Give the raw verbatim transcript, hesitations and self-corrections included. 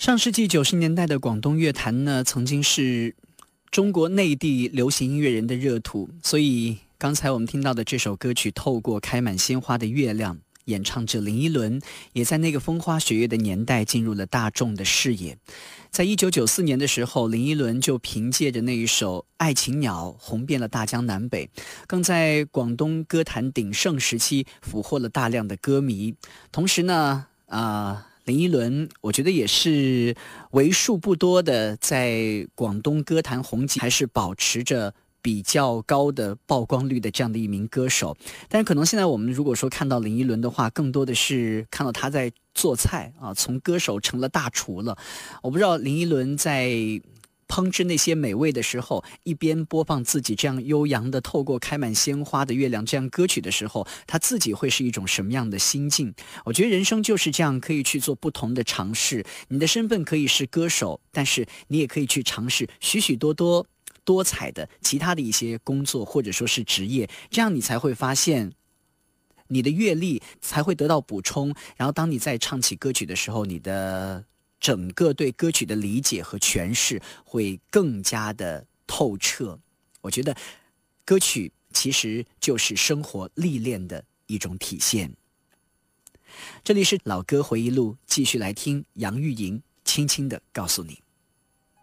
上世纪九十年代的广东乐坛呢，曾经是中国内地流行音乐人的热土，所以刚才我们听到的这首歌曲《透过开满鲜花的月亮》，演唱者林依轮也在那个风花雪月的年代进入了大众的视野。在一九九四年的时候，林依轮就凭借着那一首《爱情鸟》红遍了大江南北，更在广东歌坛鼎盛时期俘获了大量的歌迷。同时呢，啊、呃。林依轮我觉得也是为数不多的在广东歌坛红极还是保持着比较高的曝光率的这样的一名歌手。但是可能现在我们如果说看到林依轮的话，更多的是看到他在做菜啊，从歌手成了大厨了。我不知道林依轮在烹制那些美味的时候，一边播放自己这样悠扬的透过开满鲜花的月亮这样歌曲的时候，他自己会是一种什么样的心境。我觉得人生就是这样，可以去做不同的尝试。你的身份可以是歌手，但是你也可以去尝试许许多多多彩的其他的一些工作或者说是职业，这样你才会发现你的阅历才会得到补充，然后当你在唱起歌曲的时候，你的整个对歌曲的理解和诠释会更加的透彻。我觉得歌曲其实就是生活历练的一种体现。这里是老歌回忆录，继续来听杨钰莹轻轻地告诉你。